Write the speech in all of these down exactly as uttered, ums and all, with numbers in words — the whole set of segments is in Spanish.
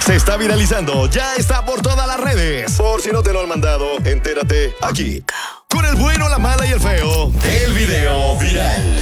se está viralizando, ya está por todas las redes. Por si no te lo han mandado, entérate aquí. Con el bueno, la mala y el feo, el video viral.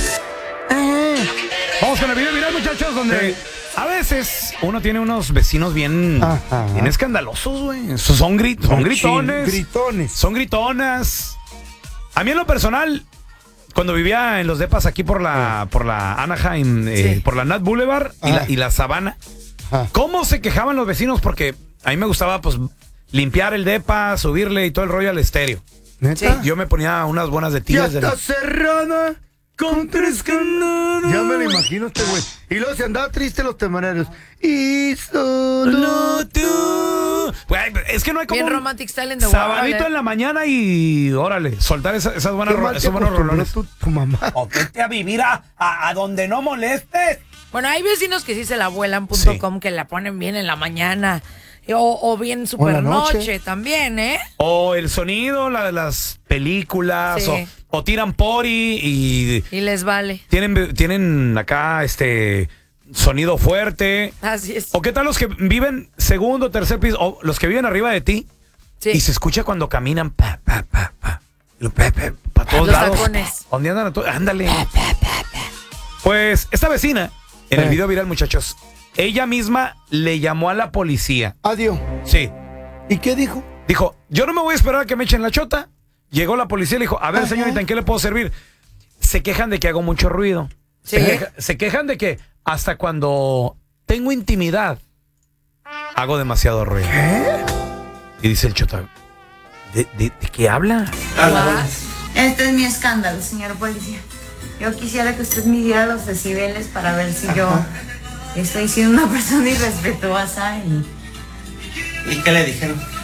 Vamos con el video viral, muchachos, donde a veces uno tiene unos vecinos bien, bien escandalosos, güey. Son, grit, son gritones. Gritones. Son gritonas. A mí en lo personal, cuando vivía en los depas aquí por la, por la Anaheim, eh, sí. por la Nat Boulevard y la, y la Sabana, ah. ¿cómo se quejaban los vecinos? Porque a mí me gustaba, pues, limpiar el depa, subirle y todo el rollo al estéreo. ¿Neta? Yo me ponía unas buenas de tiras. Ya está de la... cerrada con tres canadas. Ya me lo imagino este güey. Y luego se andaba triste los temaneros. Y solo tú. Güey, es que no hay como bien romantic style in the sabadito world, en la mañana y órale, soltar esa, esas buenas ro esos buenos rolones. Tu, tu mamá. O vete a vivir a, a, a donde no molestes. Bueno, hay vecinos que sí se la vuelan punto com, sí. que la ponen bien en la mañana. O, o bien super noche. noche también, ¿eh? O el sonido, la de las películas, sí. o, o tiran pori y... Y les vale. Tienen, tienen acá este sonido fuerte. Así es. O qué tal los que viven segundo, tercer piso, o los que viven arriba de ti, sí. y se escucha cuando caminan, pa, pa, pa, pa, pa, pa, pa todos los lados. Tacones. ¿Dónde andan? Ándale. Pa, pa, pa, pa. Pues esta vecina, en eh. el video viral, muchachos, ella misma le llamó a la policía. Adiós. Sí. ¿Y qué dijo? Dijo, yo no me voy a esperar a que me echen la chota. Llegó la policía y le dijo, a ver, Ajá. señorita, ¿en qué le puedo servir? Se quejan de que hago mucho ruido. ¿Sí? Se, queja, se quejan de que hasta cuando tengo intimidad hago demasiado ruido. ¿Qué? Y dice el chota, ¿de, de, de qué habla? Hola. Este es mi escándalo, señor policía. Yo quisiera que usted midiera los decibeles para ver si Ajá. yo... Estoy siendo una persona irrespetuosa y... ¿Y qué le dijeron?